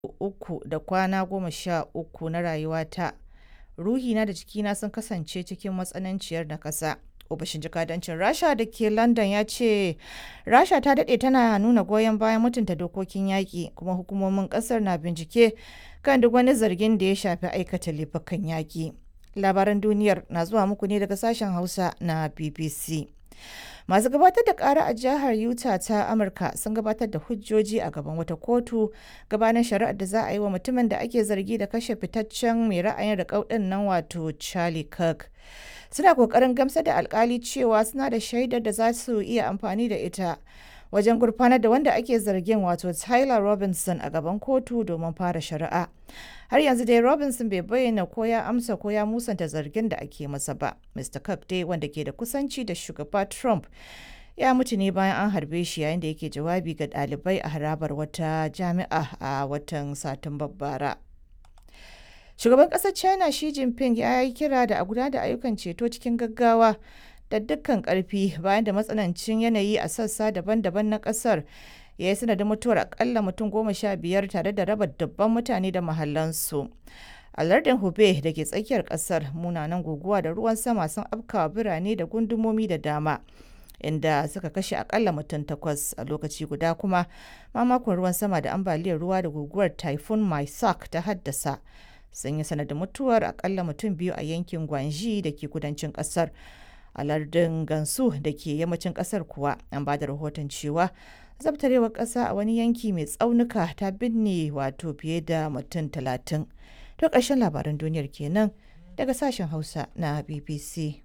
3 da kwana 13 na rayuwata, ruhina da jikina sun kasance cikin matsananciyar nakasa. Ofishin jakadancin Rasha da ke London ya ce Rasha ta daɗe tana nuna goyon bayan mutunta dokokin yaƙi, kuma hukumomin ƙasar na bincike kan duk wani zargin da ya shafi aikata laifukan yaƙi. Labaran duniyar na zuwa muku ne daga sashen Hausa na BBC. Masu gabatar da ƙara a jihar Utah ta Amurka sun gabatar da hujjoji a gaban wata kotu gabanin shari'ar da za a yi wa mutumin da ake zargi da kashe fitaccen mai ra'ayin riƙau ɗin nan wato Charlie Kirk. Suna ƙoƙarin gamsar da alkali cewa suna da shaidar da za su iya amfani da ita wajen gurfanar da wanda ake zargin wato Tyler Robinson a gaban kotu domin fara shari'a. Har yanzu dai Robinson bai bayyana ko ya amsa ko ya musanta zargin da ake masa ba. Mr. Kirk dai, wanda ke da kusanci da shugaba Trump, ya mutu ne bayan an harbe shi yayin da yake jawabi ga ɗalibai a harabar wata jami'a a watan Satumbar bara. Shugaban ƙasar China Xi Jinping ya yi kira da a gudanar da ayyukan ceto cikin gaggawa da dukkan ƙarfi bayan da matsanancin yanayi a sassa daban-daban na ƙasar ya yi sanadin mutuwar akalla mutum 15 tare da raba dubban mutane da mahallansu. A lardin Hubei da ke tsakiyar ƙasar, munanan guguwa da ruwan sama sun afkawa birane da gundumomi da dama, inda suka kashe akalla mutum 8 a lokaci guda kuma mamakon ruwan sama da ambaliyar ruwa da guguwar Typhoon Maisak ta haddasa sun yi sanadin mutuwar akalla mutum 2 a yankin Guangxi da ke kudancin kasar. A lardin Gansu da ke yammacin kasar kuwa an ba da rahoton cewa zabtarewar kasa a wani yanki mai tsaunuka ta binne wato fiye da mutum 30. To ƙarshen labaran duniyar kenan daga sashen Hausa na BBC.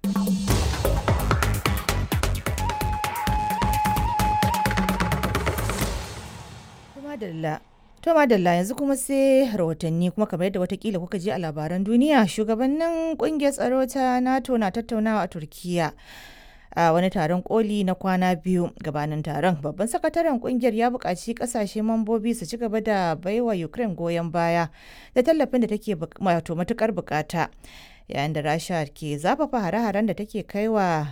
To madalla, yanzu kuma sai rahotanni, kuma kamar yadda watakila kuka ji a labaran duniya, shugabannin kungiyar tsaro ta NATO na tattaunawa a Turkiya a wani taron koli na kwana 2. Gabanin taron, babban sakataren kungiyar ya buƙaci ƙasashe mambobi su ci gaba da baiwa Ukraine goyon baya da tallafin da take matukar bukata, yayin da Rasha ke zafafa hare-haren da take kaiwa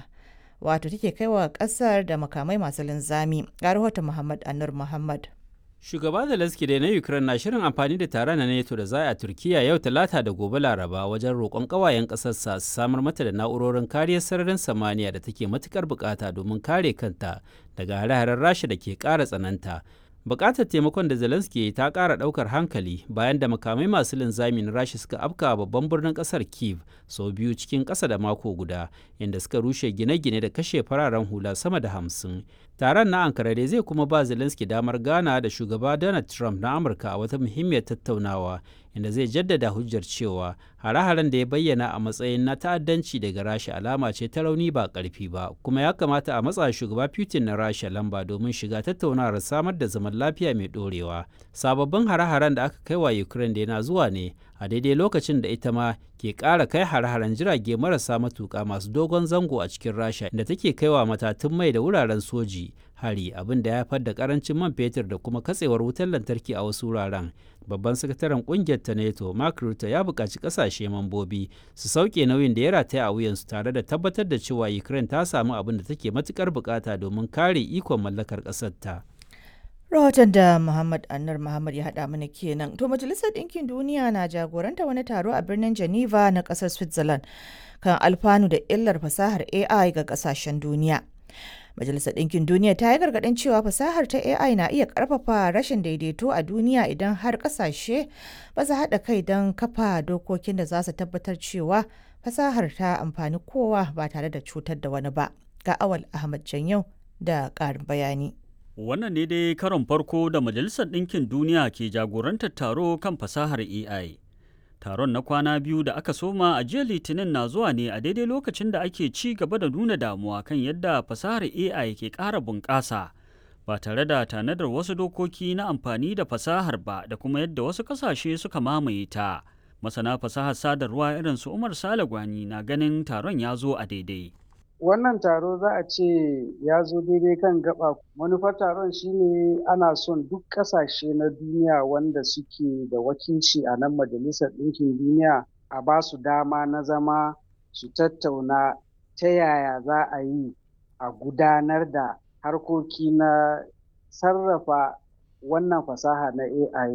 ƙasar da makamai masu linzami. Ga rahoton Muhammad Anur Muhammad. Shugaba Zelensky dai na Ukraine na shirin amfani da taron na NATO da za a Turkiya yau Talata da gobe Laraba wajen roƙon ƙawayen ƙasarsa su samar mata da na'urorin kariyar sararin samaniya da take matuƙar buƙata domin kare kanta daga hare-haren Rasha da ke ƙara tsananta. Buƙatar taimakon da Zelensky ta ƙara ɗaukar hankali bayan da makamai masu linzami na Rasha suka afka babban birnin ƙasar Kyiv sau biyu cikin ƙasa da mako guda, inda suka rushe gine-gine da kashe fararen hula sama da 50. Taron na Ankara dai zai kuma ba Zelensky damar gana da shugaba Donald Trump na Amurka a wata muhimmiyar tattaunawa, inda zai jaddada hujjar cewa hare-haren da ya bayyana a matsayin na ta'addanci daga Rasha alama ce ta rauni ba ƙarfi ba, kuma ya kamata a matsa shugaba Putin na Rasha lamba domin shiga tattaunawar samar da zaman lafiya mai ɗorewa. Sababbin hare-haren da aka kai wa Ukraine da yana zuwa ne a daidai lokacin da ita ma ke ƙara kai hare-haren jirage marasa matuƙa masu dogon zango a cikin Rasha, da take kaiwa matatun mai da wuraren soji hari, abin da ya haifar da karancin man fetur da kuma katsewar wutar lantarki a wasu wuraren. Babban sakataren kungiyar ta NATO, Mark Rutte, ya buƙaci ƙasashe mambobi su sauke nauyin da ya rataya a wuyansu tare da tabbatar da cewa Ukraine ta samu abin da take matuƙar buƙata domin kare ikon mallakar ƙasar ta. Rahoton da Muhammad Annar Muhammad ya haɗa mana kenan. To Majalisar Ɗinkin Duniya na jagoranta wani taro a birnin Geneva na ƙasar Switzerland kan alfanu da illar fasahar AI ga ƙasashen duniya. Majalisar Ɗinkin Duniya ta yi gargaɗin cewa fasahar ta AI na iya ƙarfafa rashin daidaito a duniya idan har ƙasashe ba su haɗa kai don kafa dokokin da za su tabbatar cewa fasahar ta amfani kowa ba tare da cutar da wani ba. Ga Awal Ahmad Janyau da ƙarin bayani. Wannan ne dai karon farko da Majalisar Ɗinkin Duniya ke jagorantar taro kan fasahar AI. Taron na kwana 2 da aka soma a jiya Litinin na zuwa ne a daidai lokacin da ake ci gaba da nuna damuwa kan yadda fasahar AI ke ƙara bunƙasa ba tare da tanadar wasu dokoki na amfani da fasahar ba, da kuma yadda wasu ƙasashe suka mamaye ta. Masana fasahar sadarwa irin su Umar Sale Gwani na ganin taron ya zo a daidai. Wannan taro za a ce ya zo daidai kan gaba. Manufar taron shine ana son duk ƙasashe na duniya wanda suke da wakilci a nan Majalisar Ɗinkin Duniya a ba su dama na zama su tattauna ta yaya za a yi a gudanar da harkoki na sarrafa wannan fasaha na AI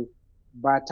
ba